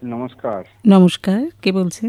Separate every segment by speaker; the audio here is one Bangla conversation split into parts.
Speaker 1: নমস্কার।
Speaker 2: নমস্কার, কে বলছেন?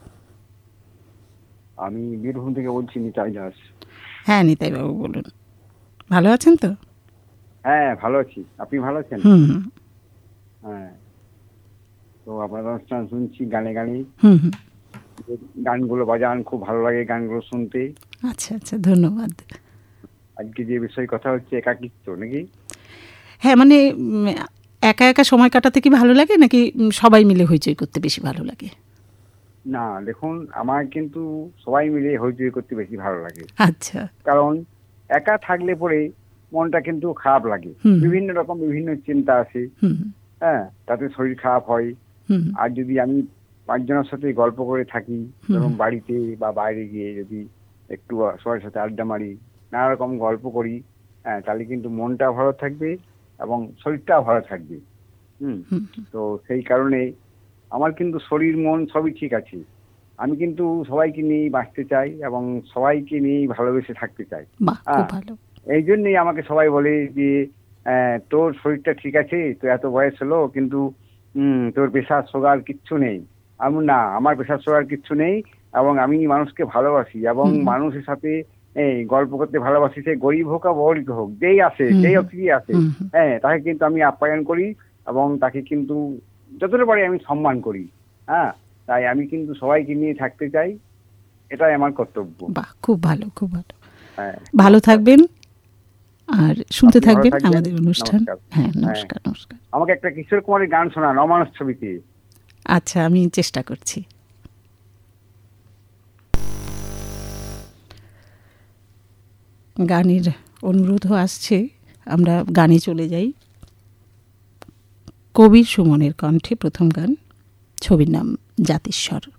Speaker 1: আমি বীরভূম থেকে বলছি, নিতাই দাস।
Speaker 2: হ্যাঁ, নিতাই বাবু বলুন। ভালো আছেন তো?
Speaker 1: হ্যাঁ, ভালো আছি। আপনি ভালো আছেন?
Speaker 2: হুম হুম
Speaker 1: হ্যাঁ। তো আপনার অনুষ্ঠান শুনছি গানে গানে।
Speaker 2: হুম হুম।
Speaker 1: যে গানগুলো বাজান, খুব ভালো লাগে গানগুলো শুনতে।
Speaker 2: আচ্ছা আচ্ছা, ধন্যবাদ।
Speaker 1: আজকে যে বিষয়ে কথা হচ্ছে একাকিত্ব নাকি?
Speaker 2: হ্যাঁ, মানে একা একা সময় কাটাতে কি ভালো লাগে, নাকি সবাই মিলে হইচই করতে বেশি ভালো লাগে?
Speaker 1: না, দেখুন, আমার কিন্তু সবাই মিলে হইচই করতে বেশি ভালো লাগে।
Speaker 2: আচ্ছা।
Speaker 1: কারণ একা থাকলে পরে মনটা কিন্তু খারাপ লাগে।
Speaker 2: হুম
Speaker 1: বিভিন্ন রকম বিভিন্ন চিন্তা আসে।
Speaker 2: হুম
Speaker 1: হ্যাঁ, তাতে শরীর খারাপ হয়।
Speaker 2: হুম
Speaker 1: আর যদি আমি পাঁচজনের সাথে গল্প করে থাকি,
Speaker 2: হুম
Speaker 1: ধরুন বাড়িতে বা বাইরে গিয়ে যদি একটু সবার সাথে আড্ডা মারি, নানা রকম গল্প করি, হ্যাঁ, তাহলে কিন্তু মনটা ভালো থাকবে এবং শরীরটাও ভালো থাকবে। হুম।
Speaker 2: হুম।
Speaker 1: তো সেই কারণে আমার কিন্তু শরীর মন সবই ঠিক আছে। আমি কিন্তু সবাইকে নিয়েই বাঁচতে চাই এবং সবাইকে নিয়েই ভালোবেসে থাকতে চাই।
Speaker 2: বাহ, খুব
Speaker 1: হ্যাঁ,
Speaker 2: ভালো।
Speaker 1: এই জন্যই আমাকে সবাই বলে যে তোর শরীরটা ঠিক আছে, তো এত বয়স হলো কিন্তু তোর প্রেশার সুগার কিচ্ছু নেই। আমি না, আমার প্রেশার সুগার কিচ্ছু নেই এবং আমি মানুষকে ভালোবাসি এবং
Speaker 2: হুম হুম
Speaker 1: মানুষের সাথে এই গল্প করতে ভালোবাসি। সে গরিব হোক বা বড়লোক হোক, যেই আসে
Speaker 2: হুম
Speaker 1: যেই
Speaker 2: হুম
Speaker 1: অতিথি আসে,
Speaker 2: হুম হুম।
Speaker 1: হ্যাঁ, তাকে কিন্তু আমি আপ্যায়ন করি এবং তাকে কিন্তু যতটা পারি আমি সম্মান করি। হ্যাঁ, তাই আমি কিন্তু সবাইকে নিয়ে থাকতে চাই, এটাই আমার কর্তব্য।
Speaker 2: বাহ, খুব ভালো, খুব ভালো।
Speaker 1: হ্যাঁ,
Speaker 2: ভালো
Speaker 1: নমস্কার।
Speaker 2: থাকবেন আর শুনতে
Speaker 1: আপনি ভালো
Speaker 2: থাকবেন
Speaker 1: থাকবেন।
Speaker 2: আমাদের অনুষ্ঠান।
Speaker 1: নমস্কার।
Speaker 2: হ্যাঁ,
Speaker 1: হ্যাঁ,
Speaker 2: নমস্কার নমস্কার।
Speaker 1: আমাকে একটা কিশোর কুমারের গান শোনান, অমানুষ ছবিতে।
Speaker 2: আচ্ছা, আমি চেষ্টা করছি। গানের অনুরোধও আসছে, আমরা গানে চলে যাই। কবির সুমনের কণ্ঠে প্রথম গান, ছবির নাম জাতিস্বর।